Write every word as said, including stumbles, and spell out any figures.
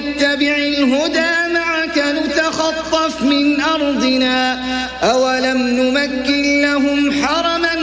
نتبع الهدى معك نتخطف من أرضنا أولم نمكن لهم حرما